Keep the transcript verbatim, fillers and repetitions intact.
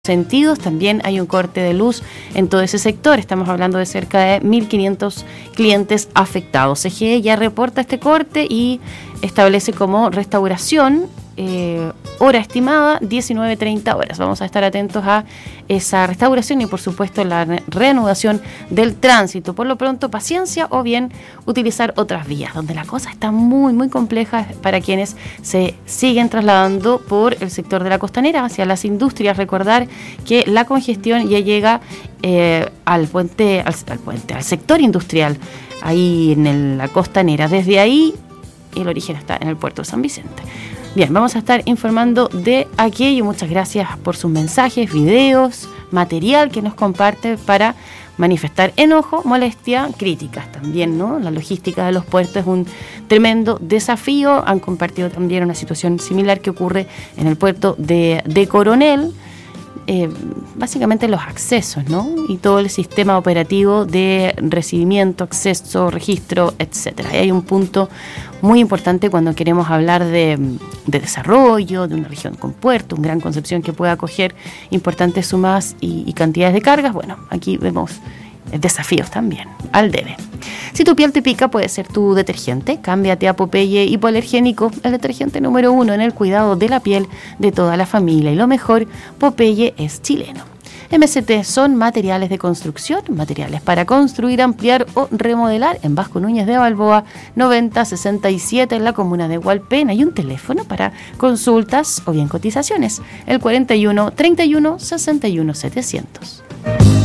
sentidos. También hay un corte de luz en todo ese sector. Estamos hablando de cerca de mil quinientos clientes afectados. C G E ya reporta este corte y establece como restauración eh, hora estimada diecinueve treinta horas. Vamos a estar atentos a esa restauración y por supuesto la re- reanudación del tránsito. Por lo pronto, paciencia o bien utilizar otras vías, donde la cosa está muy muy compleja para quienes se siguen trasladando por el sector de la costanera hacia las industrias. Recordar que la congestión ya llega eh, al puente, al, al puente, al sector industrial, ahí en el, la costanera. Desde ahí el origen está en el puerto de San Vicente. Bien, vamos a estar informando de aquello. Muchas gracias por sus mensajes, videos, material que nos comparte para manifestar enojo, molestia, críticas también, ¿no? La logística de los puertos es un tremendo desafío. Han compartido también una situación similar que ocurre en el puerto de, de Coronel. Eh, básicamente los accesos, ¿no? Y todo el sistema operativo de recibimiento, acceso, registro, etcétera. Y hay un punto muy importante cuando queremos hablar de, de desarrollo, de una región con puerto, un Gran Concepción que pueda acoger importantes sumas y, y cantidades de cargas. Bueno, aquí vemos desafíos también, al debe. Si tu piel te pica, puede ser tu detergente. Cámbiate a Popeye Hipoalergénico, el detergente número uno en el cuidado de la piel de toda la familia. Y lo mejor, Popeye es chileno. M S T son materiales de construcción, materiales para construir, ampliar o remodelar. En Vasco Núñez de Balboa, noventa sesenta y siete en la comuna de Hualpén. Hay un teléfono para consultas o bien cotizaciones, el cuarenta y uno treinta y uno sesenta y uno setecientos.